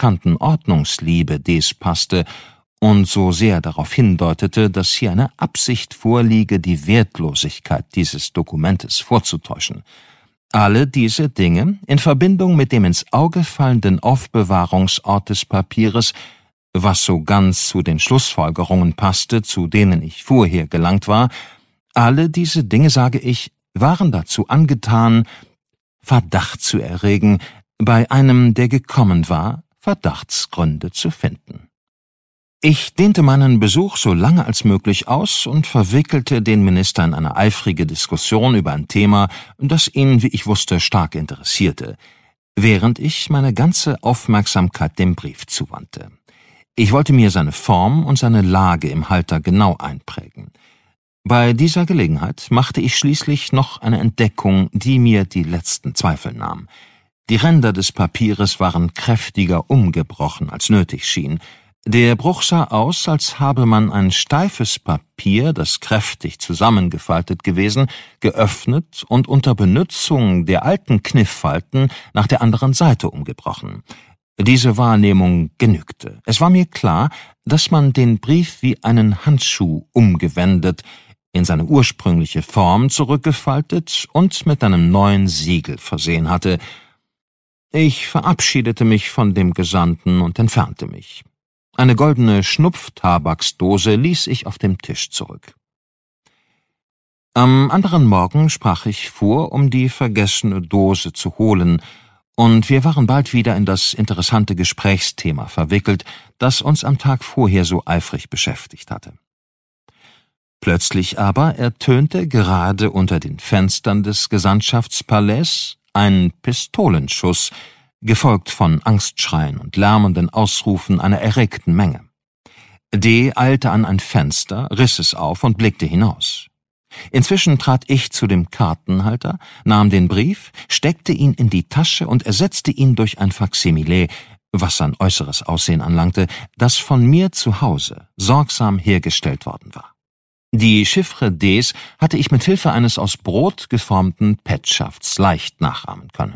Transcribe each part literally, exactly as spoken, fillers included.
markanten Ordnungsliebe des passte und so sehr darauf hindeutete, dass hier eine Absicht vorliege, die Wertlosigkeit dieses Dokumentes vorzutäuschen. Alle diese Dinge in Verbindung mit dem ins Auge fallenden Aufbewahrungsort des Papieres, was so ganz zu den Schlussfolgerungen passte, zu denen ich vorher gelangt war, alle diese Dinge, sage ich, waren dazu angetan, Verdacht zu erregen, bei einem, der gekommen war, Verdachtsgründe zu finden. Ich dehnte meinen Besuch so lange als möglich aus und verwickelte den Minister in eine eifrige Diskussion über ein Thema, das ihn, wie ich wusste, stark interessierte, während ich meine ganze Aufmerksamkeit dem Brief zuwandte. Ich wollte mir seine Form und seine Lage im Halter genau einprägen. Bei dieser Gelegenheit machte ich schließlich noch eine Entdeckung, die mir die letzten Zweifel nahm. Die Ränder des Papieres waren kräftiger umgebrochen, als nötig schien. Der Bruch sah aus, als habe man ein steifes Papier, das kräftig zusammengefaltet gewesen, geöffnet und unter Benutzung der alten Knifffalten nach der anderen Seite umgebrochen. Diese Wahrnehmung genügte. Es war mir klar, dass man den Brief wie einen Handschuh umgewendet, in seine ursprüngliche Form zurückgefaltet und mit einem neuen Siegel versehen hatte. Ich verabschiedete mich von dem Gesandten und entfernte mich. Eine goldene Schnupftabaksdose ließ ich auf dem Tisch zurück. Am anderen Morgen sprach ich vor, um die vergessene Dose zu holen, und wir waren bald wieder in das interessante Gesprächsthema verwickelt, das uns am Tag vorher so eifrig beschäftigt hatte. Plötzlich aber ertönte gerade unter den Fenstern des Gesandtschaftspalais ein Pistolenschuss, gefolgt von Angstschreien und lärmenden Ausrufen einer erregten Menge. D. eilte an ein Fenster, riss es auf und blickte hinaus. Inzwischen trat ich zu dem Kartenhalter, nahm den Brief, steckte ihn in die Tasche und ersetzte ihn durch ein Faksimile, was sein äußeres Aussehen anlangte, das von mir zu Hause sorgsam hergestellt worden war. Die Chiffre Ds hatte ich mit Hilfe eines aus Brot geformten Petschafts leicht nachahmen können.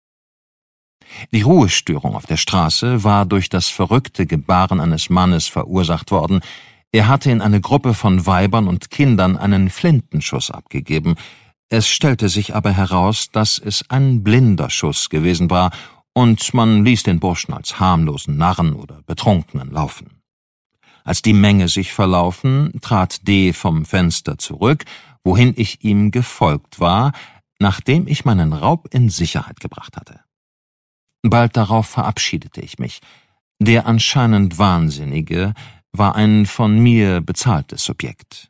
Die Ruhestörung auf der Straße war durch das verrückte Gebaren eines Mannes verursacht worden. Er hatte in eine Gruppe von Weibern und Kindern einen Flintenschuss abgegeben. Es stellte sich aber heraus, dass es ein blinder Schuss gewesen war, und man ließ den Burschen als harmlosen Narren oder Betrunkenen laufen. Als die Menge sich verlaufen, trat D. vom Fenster zurück, wohin ich ihm gefolgt war, nachdem ich meinen Raub in Sicherheit gebracht hatte. Bald darauf verabschiedete ich mich. Der anscheinend Wahnsinnige war ein von mir bezahltes Subjekt.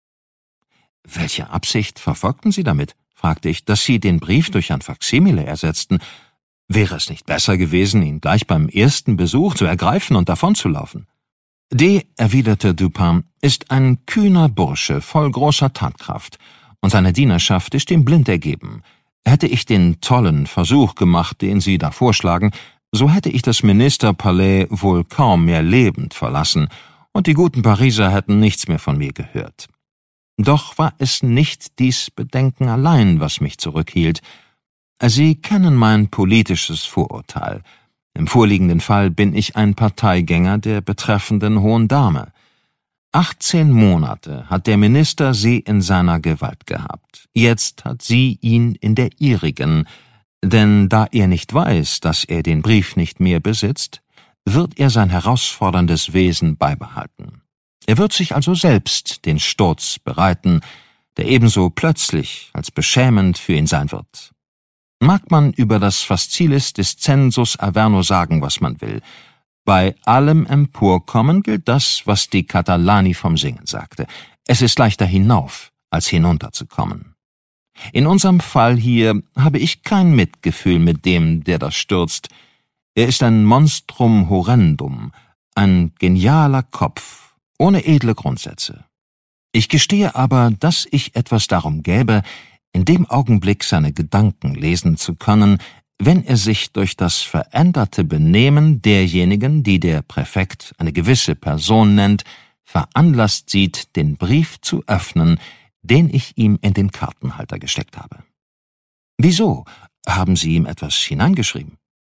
»Welche Absicht verfolgten Sie damit?« fragte ich, »dass Sie den Brief durch ein Faksimile ersetzten. Wäre es nicht besser gewesen, ihn gleich beim ersten Besuch zu ergreifen und davonzulaufen?« D., erwiderte Dupin, ist ein kühner Bursche voll großer Tatkraft, und seine Dienerschaft ist ihm blind ergeben. Hätte ich den tollen Versuch gemacht, den Sie da vorschlagen, so hätte ich das Ministerpalais wohl kaum mehr lebend verlassen, und die guten Pariser hätten nichts mehr von mir gehört. Doch war es nicht dies Bedenken allein, was mich zurückhielt. Sie kennen mein politisches Vorurteil. Im vorliegenden Fall bin ich ein Parteigänger der betreffenden hohen Dame. Achtzehn Monate hat der Minister sie in seiner Gewalt gehabt. Jetzt hat sie ihn in der ihrigen, denn da er nicht weiß, dass er den Brief nicht mehr besitzt, wird er sein herausforderndes Wesen beibehalten. Er wird sich also selbst den Sturz bereiten, der ebenso plötzlich als beschämend für ihn sein wird. Mag man über das Facilis des Census Averno sagen, was man will. Bei allem Emporkommen gilt das, was die Catalani vom Singen sagte. Es ist leichter hinauf, als hinunterzukommen. In unserem Fall hier habe ich kein Mitgefühl mit dem, der das stürzt. Er ist ein Monstrum horrendum, ein genialer Kopf, ohne edle Grundsätze. Ich gestehe aber, dass ich etwas darum gäbe, in dem Augenblick seine Gedanken lesen zu können, wenn er sich durch das veränderte Benehmen derjenigen, die der Präfekt eine gewisse Person nennt, veranlasst sieht, den Brief zu öffnen, den ich ihm in den Kartenhalter gesteckt habe. »Wieso? Haben Sie ihm etwas hineingeschrieben?«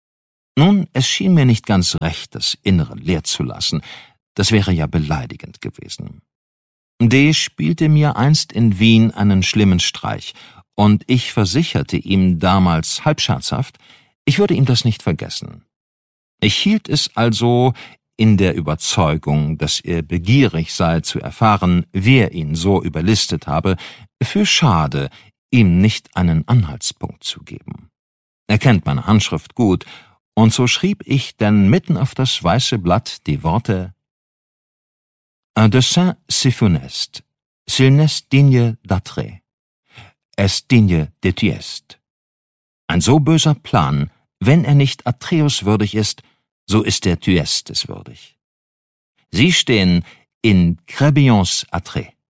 Nun, es schien mir nicht ganz recht, das Innere leer zu lassen. Das wäre ja beleidigend gewesen. D. spielte mir einst in Wien einen schlimmen Streich, und ich versicherte ihm damals halb scherzhaft, ich würde ihm das nicht vergessen. Ich hielt es also, in der Überzeugung, dass er begierig sei zu erfahren, wer ihn so überlistet habe, für schade, ihm nicht einen Anhaltspunkt zu geben. Er kennt meine Handschrift gut, und so schrieb ich denn mitten auf das weiße Blatt die Worte: Un dessein si funeste, s'il n'est digne d'attrait, est digne de Thyeste. Ein so böser Plan, wenn er nicht Atreus würdig ist, so ist er Thyestes würdig. Sie stehen in Crébillons Attrait.